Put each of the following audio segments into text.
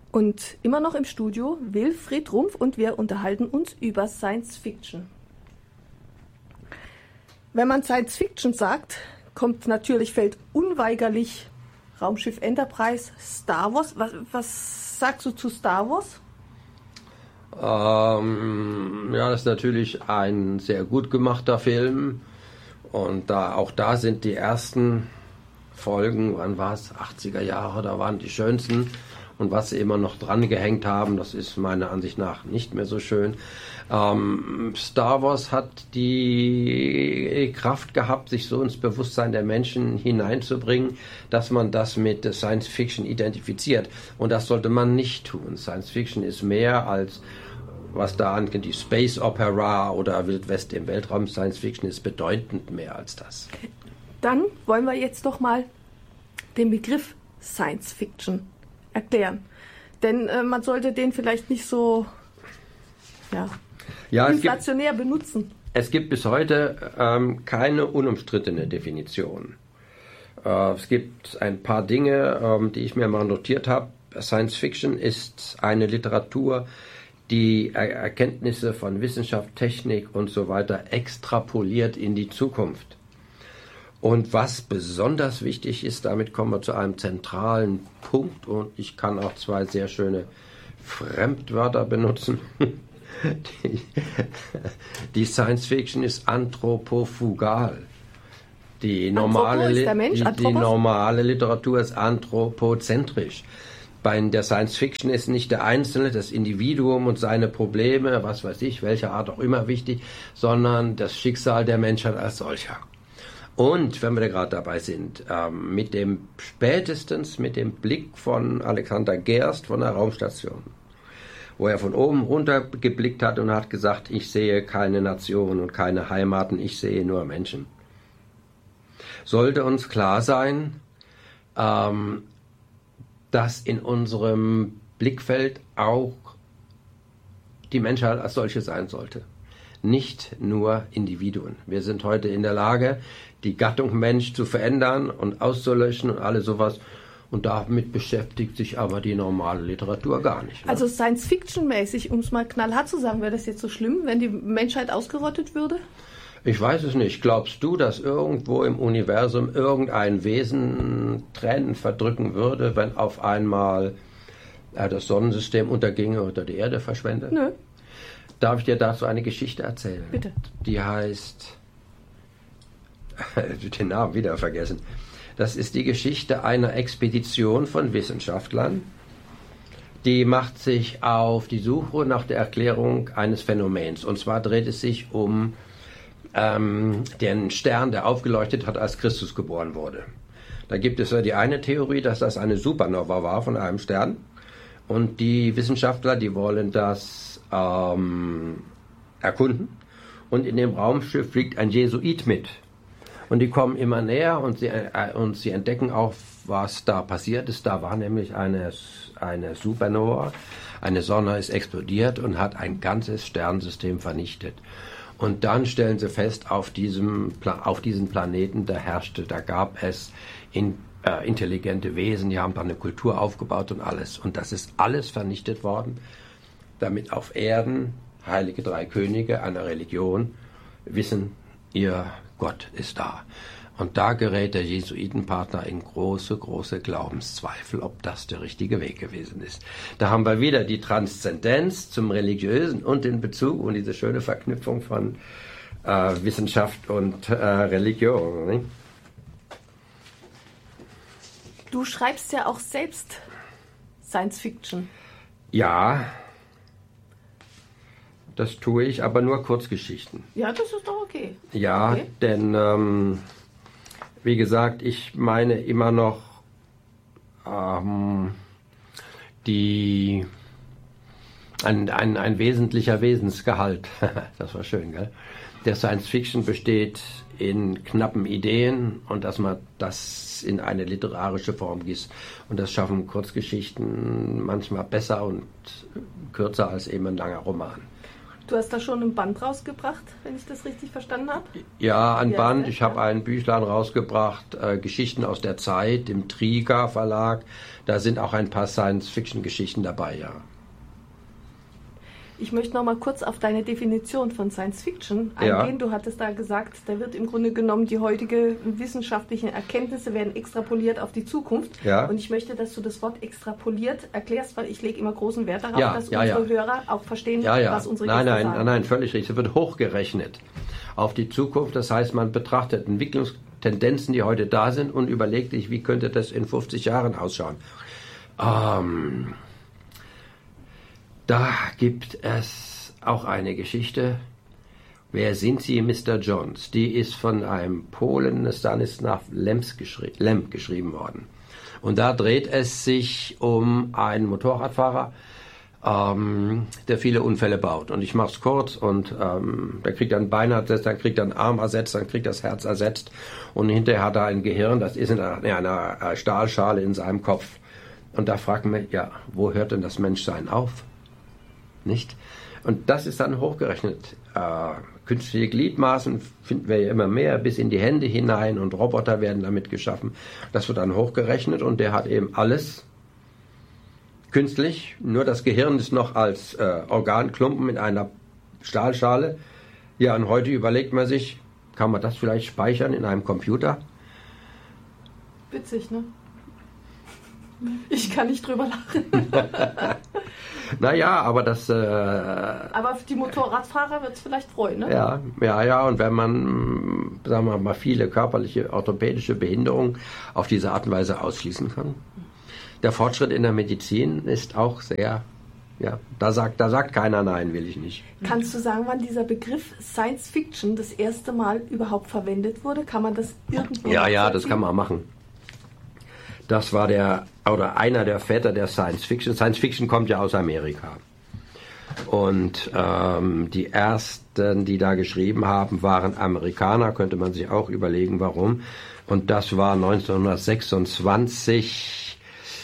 Und immer noch im Studio Wilfried Rumpf und wir unterhalten uns über Science Fiction. Wenn man Science Fiction sagt, fällt unweigerlich Raumschiff Enterprise, Star Wars. Was sagst du zu Star Wars? Ja, das ist natürlich ein sehr gut gemachter Film. Und auch da sind die ersten Folgen, wann war es, 80er Jahre, da waren die schönsten. Und was sie immer noch dran gehängt haben, das ist meiner Ansicht nach nicht mehr so schön. Star Wars hat die Kraft gehabt, sich so ins Bewusstsein der Menschen hineinzubringen, dass man das mit Science Fiction identifiziert. Und das sollte man nicht tun. Science Fiction ist mehr als, was da angeht, die Space Opera oder Wild West im Weltraum. Science Fiction ist bedeutend mehr als das. Dann wollen wir jetzt doch mal den Begriff Science Fiction erklären. Denn man sollte den vielleicht nicht so inflationär benutzen. Es gibt bis heute keine unumstrittene Definition. Es gibt ein paar Dinge, die ich mir mal notiert habe. Science Fiction ist eine Literatur, die Erkenntnisse von Wissenschaft, Technik und so weiter extrapoliert in die Zukunft. Und was besonders wichtig ist, damit kommen wir zu einem zentralen Punkt und ich kann auch zwei sehr schöne Fremdwörter benutzen. Die Science Fiction ist anthropofugal. Die normale Literatur ist anthropozentrisch. Bei der Science Fiction ist nicht der Einzelne, das Individuum und seine Probleme, was weiß ich, welcher Art auch immer wichtig, sondern das Schicksal der Menschheit als solcher. Und, wenn wir da gerade dabei sind, spätestens mit dem Blick von Alexander Gerst von der Raumstation, wo er von oben runter geblickt hat und hat gesagt, ich sehe keine Nation und keine Heimaten, ich sehe nur Menschen, sollte uns klar sein, dass in unserem Blickfeld auch die Menschheit als solche sein sollte. Nicht nur Individuen. Wir sind heute in der Lage, die Gattung Mensch zu verändern und auszulöschen und alles sowas. Und damit beschäftigt sich aber die normale Literatur gar nicht. Ne? Also Science-Fiction-mäßig, um es mal knallhart zu sagen, wäre das jetzt so schlimm, wenn die Menschheit ausgerottet würde? Ich weiß es nicht. Glaubst du, dass irgendwo im Universum irgendein Wesen Tränen verdrücken würde, wenn auf einmal das Sonnensystem unterginge oder die Erde verschwände? Nö. Darf ich dir dazu eine Geschichte erzählen? Bitte. Die heißt, den Namen wieder vergessen. Das ist die Geschichte einer Expedition von Wissenschaftlern, die macht sich auf die Suche nach der Erklärung eines Phänomens. Und zwar dreht es sich um den Stern, der aufgeleuchtet hat, als Christus geboren wurde. Da gibt es ja die eine Theorie, dass das eine Supernova war von einem Stern. Und die Wissenschaftler, die wollen das erkunden. Und in dem Raumschiff fliegt ein Jesuit mit. Und die kommen immer näher und sie entdecken auch, was da passiert ist. Da war nämlich eine Supernova. Eine Sonne ist explodiert und hat ein ganzes Sternensystem vernichtet. Und dann stellen sie fest, auf diesen Planeten, da gab es intelligente Wesen, die haben da eine Kultur aufgebaut und alles. Und das ist alles vernichtet worden, damit auf Erden heilige drei Könige einer Religion wissen, ihr Gott ist da. Und da gerät der Jesuitenpartner in große, große Glaubenszweifel, ob das der richtige Weg gewesen ist. Da haben wir wieder die Transzendenz zum Religiösen und den Bezug und diese schöne Verknüpfung von Wissenschaft und Religion. Ne? Du schreibst ja auch selbst Science Fiction. Ja, das tue ich, aber nur Kurzgeschichten. Ja, das ist doch okay. Ja, okay. Denn wie gesagt, ich meine immer noch ein wesentlicher Wesensgehalt, das war schön, gell? Der Science Fiction besteht in knappen Ideen und dass man das in eine literarische Form gießt. Und das schaffen Kurzgeschichten manchmal besser und kürzer als eben ein langer Roman. Du hast da schon ein Band rausgebracht, wenn ich das richtig verstanden habe? Ja, ein Band. Ich habe ein Büchlein rausgebracht, Geschichten aus der Zeit, im Trieger Verlag. Da sind auch ein paar Science-Fiction-Geschichten dabei, ja. Ich möchte noch mal kurz auf deine Definition von Science Fiction eingehen. Ja. Du hattest da gesagt, da wird im Grunde genommen die heutige wissenschaftlichen Erkenntnisse werden extrapoliert auf die Zukunft. Ja. Und ich möchte, dass du das Wort extrapoliert erklärst, weil ich lege immer großen Wert darauf, dass unsere Hörer auch verstehen, was unsere Gäste sagen. Nein, völlig richtig. Es wird hochgerechnet auf die Zukunft. Das heißt, man betrachtet Entwicklungstendenzen, die heute da sind und überlegt sich, wie könnte das in 50 Jahren ausschauen. Da gibt es auch eine Geschichte. Wer sind Sie, Mr. Jones? Die ist von einem Polen, Stanisław Lem geschrieben worden. Und da dreht es sich um einen Motorradfahrer, der viele Unfälle baut. Und ich mache es kurz. Und der kriegt dann ein Bein ersetzt, dann kriegt er einen Arm ersetzt, dann kriegt er das Herz ersetzt. Und hinterher hat er ein Gehirn, das ist in einer Stahlschale in seinem Kopf. Und da fragt man, ja, wo hört denn das Menschsein auf? Nicht? Und das ist dann hochgerechnet. Künstliche Gliedmaßen finden wir ja immer mehr, bis in die Hände hinein, und Roboter werden damit geschaffen. Das wird dann hochgerechnet und der hat eben alles künstlich. Nur das Gehirn ist noch als Organklumpen in einer Stahlschale. Ja, und heute überlegt man sich, kann man das vielleicht speichern in einem Computer? Witzig, ne? Ich kann nicht drüber lachen. Naja, aber das... aber die Motorradfahrer wird es vielleicht freuen, ne? Ja, und wenn man, sagen wir mal, viele körperliche, orthopädische Behinderungen auf diese Art und Weise ausschließen kann. Der Fortschritt in der Medizin ist auch sehr... Ja, da sagt keiner nein, will ich nicht. Kannst du sagen, wann dieser Begriff Science Fiction das erste Mal überhaupt verwendet wurde? Kann man das irgendwo... Ja, das kann man machen. Das war einer der Väter der Science Fiction. Science Fiction kommt ja aus Amerika. Und die ersten, die da geschrieben haben, waren Amerikaner, könnte man sich auch überlegen, warum. Und das war 1926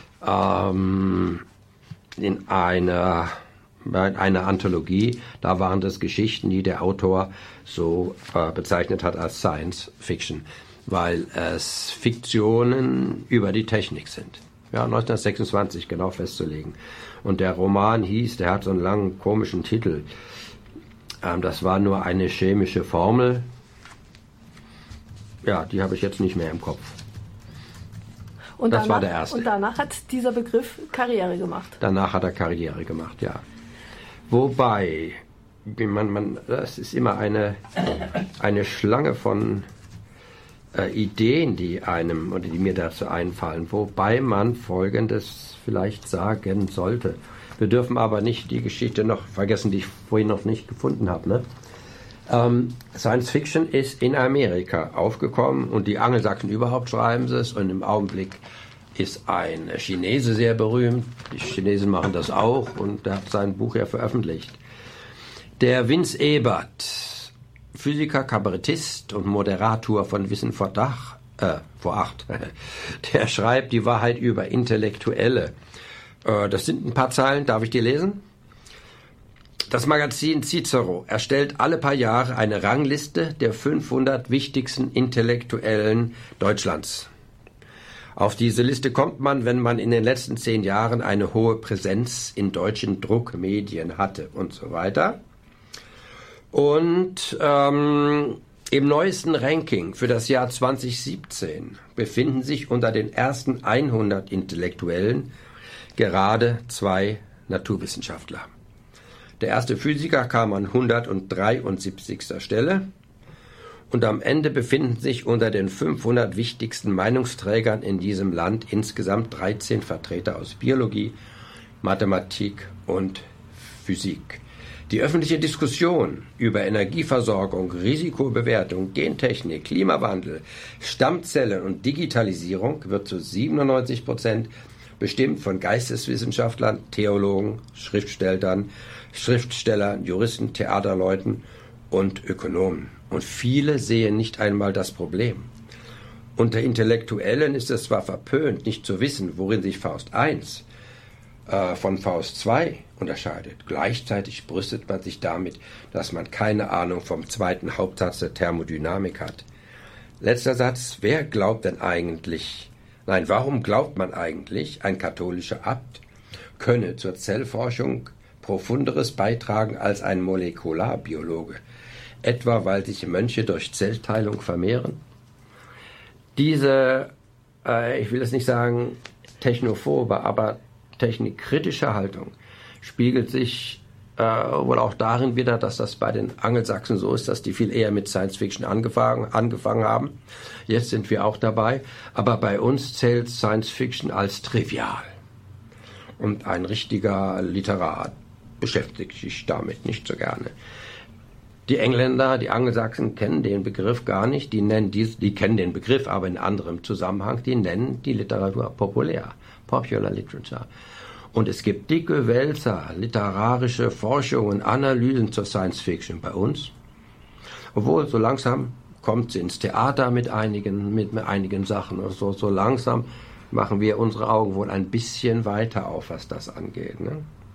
in einer Anthologie. Da waren das Geschichten, die der Autor so bezeichnet hat als Science Fiction, weil es Fiktionen über die Technik sind. Ja, 1926 genau festzulegen. Und der Roman der hat so einen langen komischen Titel. Das war nur eine chemische Formel. Ja, die habe ich jetzt nicht mehr im Kopf. Und das war der erste. Und danach hat dieser Begriff Karriere gemacht. Danach hat er Karriere gemacht, ja. Wobei, das ist immer eine Schlange von Ideen, die mir dazu einfallen, wobei man Folgendes vielleicht sagen sollte. Wir dürfen aber nicht die Geschichte noch vergessen, die ich vorhin noch nicht gefunden habe. Ne? Science Fiction ist in Amerika aufgekommen und die Angelsachsen überhaupt schreiben es, und im Augenblick ist ein Chinese sehr berühmt. Die Chinesen machen das auch, und der hat sein Buch ja veröffentlicht. Der Vince Ebert, Physiker, Kabarettist und Moderator von Wissen vor Acht, der schreibt die Wahrheit über Intellektuelle. Das sind ein paar Zeilen, darf ich die lesen? Das Magazin Cicero erstellt alle paar Jahre eine Rangliste der 500 wichtigsten Intellektuellen Deutschlands. Auf diese Liste kommt man, wenn man in den letzten 10 Jahren eine hohe Präsenz in deutschen Druckmedien hatte und so weiter. Und im neuesten Ranking für das Jahr 2017 befinden sich unter den ersten 100 Intellektuellen gerade 2 Naturwissenschaftler. Der erste Physiker kam an 173. Stelle, und am Ende befinden sich unter den 500 wichtigsten Meinungsträgern in diesem Land insgesamt 13 Vertreter aus Biologie, Mathematik und Physik. Die öffentliche Diskussion über Energieversorgung, Risikobewertung, Gentechnik, Klimawandel, Stammzellen und Digitalisierung wird zu 97% bestimmt von Geisteswissenschaftlern, Theologen, Schriftstellern, Juristen, Theaterleuten und Ökonomen. Und viele sehen nicht einmal das Problem. Unter Intellektuellen ist es zwar verpönt, nicht zu wissen, worin sich Faust I von Faust II unterscheidet. Gleichzeitig brüstet man sich damit, dass man keine Ahnung vom zweiten Hauptsatz der Thermodynamik hat. Letzter Satz, warum glaubt man eigentlich, ein katholischer Abt könne zur Zellforschung Profunderes beitragen als ein Molekularbiologe? Etwa, weil sich Mönche durch Zellteilung vermehren? Diese, ich will es nicht sagen technophobe, aber technikkritische Haltung spiegelt sich wohl auch darin wider, dass das bei den Angelsachsen so ist, dass die viel eher mit Science Fiction angefangen haben. Jetzt sind wir auch dabei, aber bei uns zählt Science Fiction als trivial. Und ein richtiger Literat beschäftigt sich damit nicht so gerne. Die Engländer, die Angelsachsen kennen den Begriff gar nicht, die kennen den Begriff, aber in anderem Zusammenhang, die nennen die Literatur populär, Popular Literature. Und es gibt dicke Wälzer, literarische Forschungen, Analysen zur Science Fiction bei uns. Obwohl, so langsam kommt sie ins Theater mit einigen Sachen. So langsam machen wir unsere Augen wohl ein bisschen weiter auf, was das angeht. Ne?